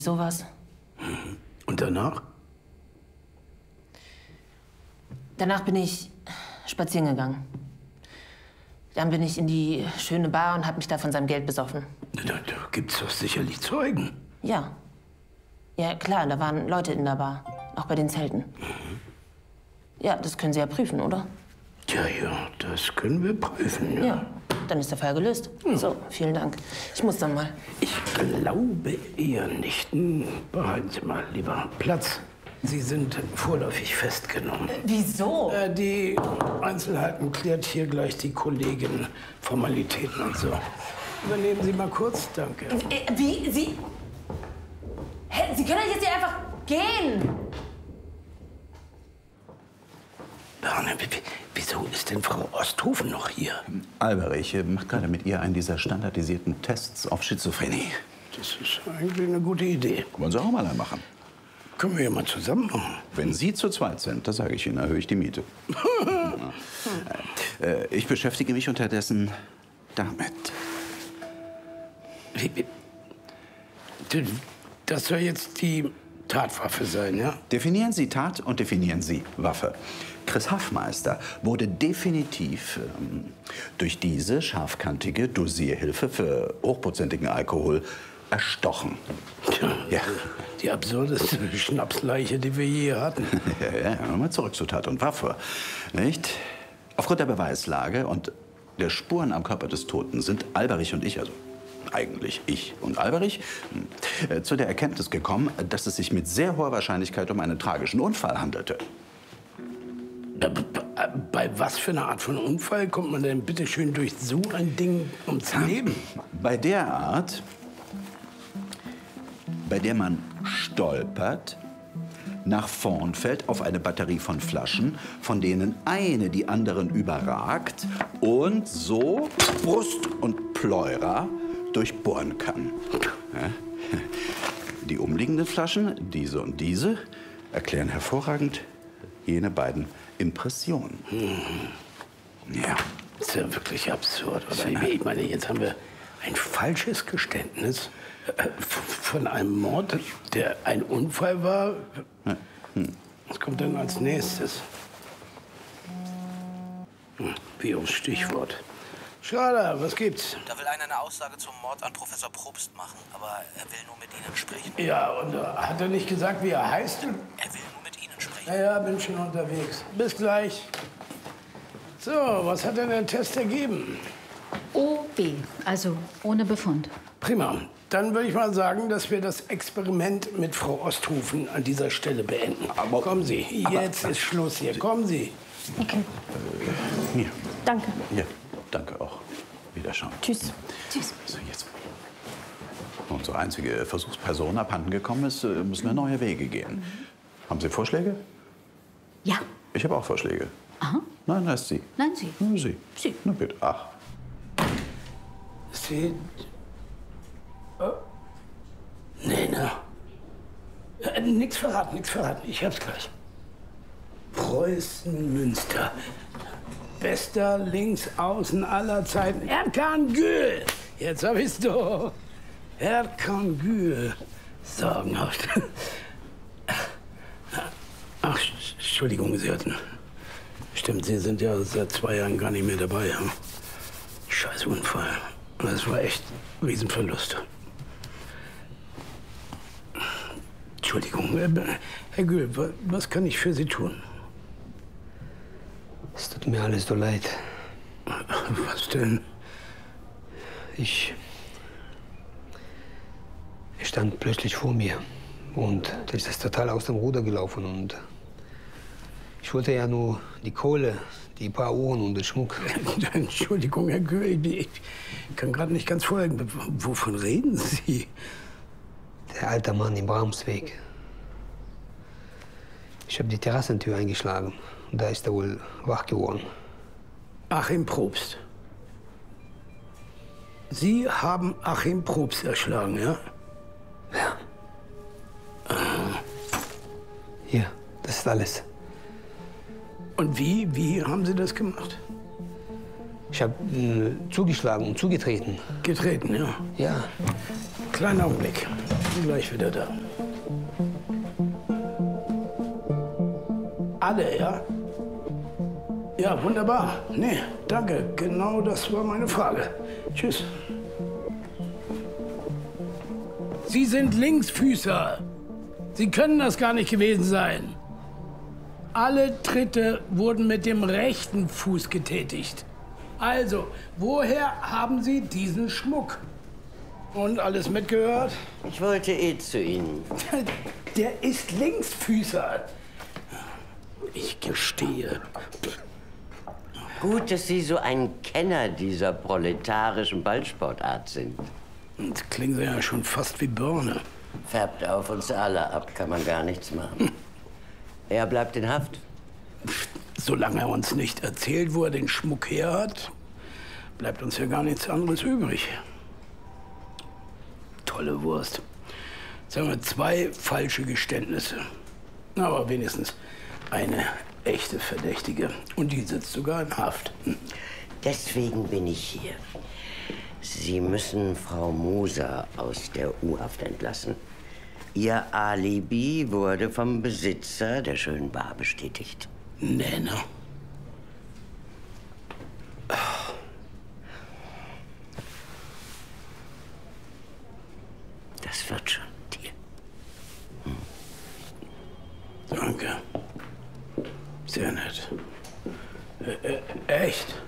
Sowas. Und danach? Danach bin ich spazieren gegangen. Dann bin ich in die schöne Bar und habe mich da von seinem Geld besoffen. Da gibt's doch sicherlich Zeugen. Ja. Ja, klar, da waren Leute in der Bar. Auch bei den Zelten. Ja, das können Sie ja prüfen, oder? Ja, das können wir prüfen, ja. Ja, dann ist der Fall gelöst. So, vielen Dank. Ich muss dann mal. Ich glaube eher nicht. Behalten Sie mal lieber Platz. Sie sind vorläufig festgenommen. Wieso? Die Einzelheiten klärt hier gleich die Kollegin. Formalitäten und so. Übernehmen Sie mal kurz, danke. Wie? Sie... Hä? Sie können doch jetzt hier einfach gehen! Berne, wieso ist denn Frau Osthofen noch hier? Alberich macht gerade mit ihr einen dieser standardisierten Tests auf Schizophrenie. Das ist eigentlich eine gute Idee. Wollen Sie auch mal einen machen? Können wir ja mal zusammen machen. Wenn Sie zu zweit sind, da sage ich Ihnen, erhöhe ich die Miete. Ich beschäftige mich unterdessen damit. Das soll jetzt die Tatwaffe sein, ja? Definieren Sie Tat und definieren Sie Waffe. Chris Haffmeister wurde definitiv durch diese scharfkantige Dosierhilfe für hochprozentigen Alkohol erstochen. Tja, Ja. Die absurdeste Schnapsleiche, die wir je hatten. Ja, mal zurück zu Tat und Waffe. Nicht? Aufgrund der Beweislage und der Spuren am Körper des Toten sind Alberich und ich, also eigentlich ich und Alberich, zu der Erkenntnis gekommen, dass es sich mit sehr hoher Wahrscheinlichkeit um einen tragischen Unfall handelte. Bei was für einer Art von Unfall kommt man denn bitte schön durch so ein Ding ums Leben? Bei der Art, bei der man stolpert, nach vorn fällt auf eine Batterie von Flaschen, von denen eine die anderen überragt und so Brust und Pleura durchbohren kann. Ja? Die umliegenden Flaschen, diese und diese, erklären hervorragend jene beiden Impressionen. Ja. Das ist ja wirklich absurd, oder? Ich meine, jetzt haben wir ein falsches Geständnis von einem Mord, der ein Unfall war. Was kommt denn als nächstes? Wie aufs Stichwort. Schade, was gibt's? Da will einer eine Aussage zum Mord an Professor Probst machen, aber er will nur mit Ihnen sprechen. Ja, und hat er nicht gesagt, wie er heißt? Er will nur mit Ihnen sprechen. Ja, bin schon unterwegs. Bis gleich. So, was hat denn der Test ergeben? OB, also ohne Befund. Prima. Dann würde ich mal sagen, dass wir das Experiment mit Frau Osthofen an dieser Stelle beenden. Aber kommen Sie, jetzt ist Schluss hier. Kommen Sie. Okay. Hier. Danke. Ja, danke auch. Wiederschauen. Tschüss. Tschüss. So, jetzt. Unsere einzige Versuchsperson abhanden gekommen ist, müssen wir neue Wege gehen. Haben Sie Vorschläge? Ja. Ich habe auch Vorschläge. Aha. Nein, das ist Sie. Nein, Sie. Nur Sie. Sie. Na bitte. Ach. Sie... Oh. Nee, ne? Nix verraten, nix verraten. Ich hab's gleich. Preußen-Münster. Bester Linksaußen aller Zeiten. Erkan Gül. Jetzt hab ich's doch. Erkan Gül. Sorgenhaft. Ach, Entschuldigung, Sie hatten... Stimmt, Sie sind ja seit 2 Jahren gar nicht mehr dabei. Ja? Scheiß Unfall. Das war echt ein Riesenverlust. Entschuldigung, Herr Gül, was kann ich für Sie tun? Es tut mir alles so leid. Was denn? Er stand plötzlich vor mir und da ist das total aus dem Ruder gelaufen und ich wollte ja nur die Kohle, die paar Uhren und den Schmuck. Entschuldigung, Herr Gül, ich kann gerade nicht ganz folgen. Wovon reden Sie? Der alte Mann im Bramsweg. Ich habe die Terrassentür eingeschlagen und da ist er wohl wach geworden. Achim Probst. Sie haben Achim Probst erschlagen, ja? Ja. Hier, das ist alles. Und wie haben Sie das gemacht? Ich habe zugeschlagen und zugetreten. Getreten, ja. Ja. Kleiner Augenblick. Bin gleich wieder da. Alle, ja? Ja, wunderbar. Nee, danke. Genau das war meine Frage. Tschüss. Sie sind Linksfüßer. Sie können das gar nicht gewesen sein. Alle Tritte wurden mit dem rechten Fuß getätigt. Also, woher haben Sie diesen Schmuck? Und alles mitgehört? Ich wollte eh zu Ihnen. Der ist Linksfüßer. Ich gestehe. Gut, dass Sie so ein Kenner dieser proletarischen Ballsportart sind. Jetzt klingen Sie ja schon fast wie Birne. Färbt auf uns alle ab, kann man gar nichts machen. Er bleibt in Haft. Solange er uns nicht erzählt, wo er den Schmuck her hat, bleibt uns ja gar nichts anderes übrig. Tolle Wurst. Jetzt haben wir 2 falsche Geständnisse. Aber wenigstens eine echte Verdächtige. Und die sitzt sogar in Haft. Deswegen bin ich hier. Sie müssen Frau Moser aus der U-Haft entlassen. Ihr Alibi wurde vom Besitzer der schönen Bar bestätigt. Nee, ne? Das wird schon, Tier. Danke. Sehr nett. Echt?